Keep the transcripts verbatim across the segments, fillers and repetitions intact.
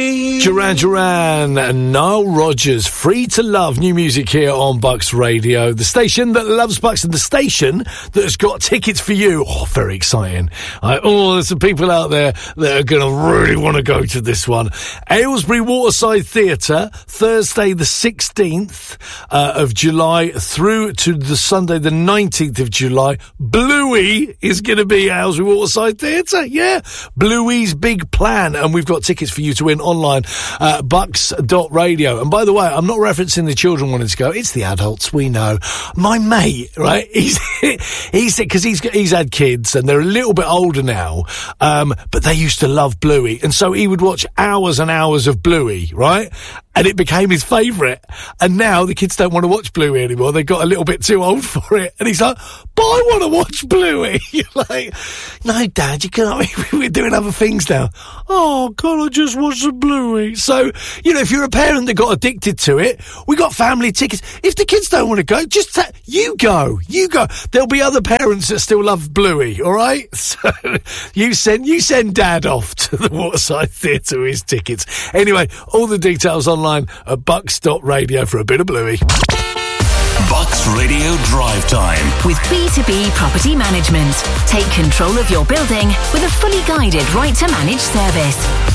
me. Duran Duran and Nile Rodgers, Free to Love, new music here on Bucks Radio, the station that loves Bucks and the station that has got tickets for you. Oh, very exciting. I, oh, there's some people out there that are going to really want to go to this one. Aylesbury Waterside Theatre, Thursday the sixteenth uh, of July through to the Sunday the nineteenth of July. Bluey is going to be at Aylesbury Waterside Theatre, yeah. Bluey's Big Plan, and we've got tickets for you to win online at bucks dot radio. And by the way, I'm not referencing the children wanting to go, it's the adults, we know. My mate, right, he's he's because he's he's had kids and they're a little bit older now, um, but they used to love Bluey, and so he would watch hours and hours of Bluey, right? And it became his favourite. And now the kids don't want to watch Bluey anymore. They got a little bit too old for it. And he's like, but I want to watch Bluey. You're like, no, Dad, you can't. We're doing other things now. Oh, God, I just watched the Bluey. So, you know, if you're a parent that got addicted to it, we got family tickets. If the kids don't want to go, just ta- you go. You go. There'll be other parents that still love Bluey, all right? So you send, you send Dad off to the Waterside Theatre with his tickets. Anyway, all the details online at bucks dot radio for a bit of Bluey. Bucks Radio Drive Time with B two B Property Management. Take control of your building with a fully guided right to manage service.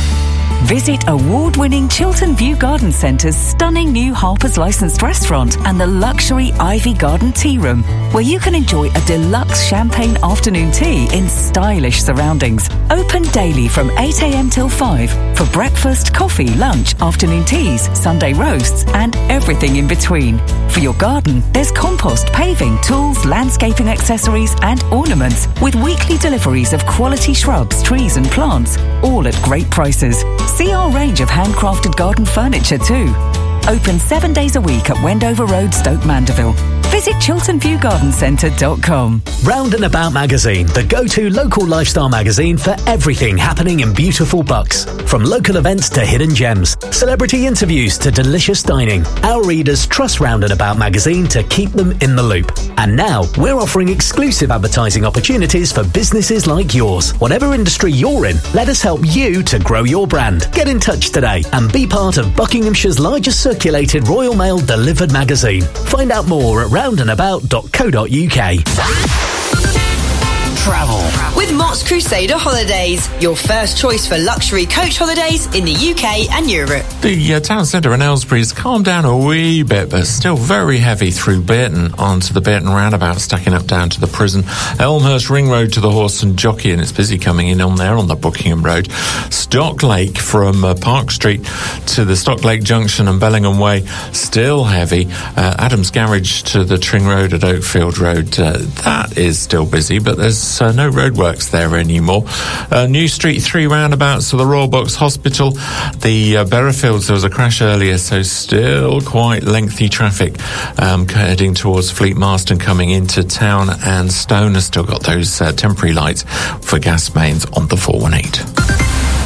Visit award-winning Chiltern View Garden Centre's stunning new Harper's licensed restaurant and the luxury Ivy Garden Tea Room, where you can enjoy a deluxe champagne afternoon tea in stylish surroundings. Open daily from eight a.m. till five for breakfast, coffee, lunch, afternoon teas, Sunday roasts and everything in between. For your garden, there's compost, paving, tools, landscaping accessories and ornaments with weekly deliveries of quality shrubs, trees and plants, all at great prices. See our range of handcrafted garden furniture too. Open seven days a week at Wendover Road, Stoke Mandeville. Visit chiltern view garden centre dot com. Round and About Magazine, the go-to local lifestyle magazine for everything happening in beautiful Bucks. From local events to hidden gems, celebrity interviews to delicious dining, our readers trust Round and About Magazine to keep them in the loop. And now, we're offering exclusive advertising opportunities for businesses like yours. Whatever industry you're in, let us help you to grow your brand. Get in touch today and be part of Buckinghamshire's largest circulated Royal Mail delivered magazine. Find out more at round and about dot co dot uk. Travel with Mott's Crusader Holidays, your first choice for luxury coach holidays in the U K and Europe. The uh, town centre in Aylesbury's calmed down a wee bit, but still very heavy through Burton onto the Burton roundabout, stacking up down to the prison. Elmhurst Ring Road to the Horse and Jockey, and it's busy coming in on there on the Buckingham Road. Stock Lake from uh, Park Street to the Stock Lake Junction and Bellingham Way, still heavy. Uh, Adams Garage to the Tring Road at Oakfield Road, uh, that is still busy, but there's uh, no roadworks there anymore. Uh, New Street three roundabouts to the Royal Bucks Hospital. The uh, Berrifields, there was a crash earlier, so still quite lengthy traffic um, heading towards Fleet Marston coming into town, and Stone has still got those uh, temporary lights for gas mains on the four one eight.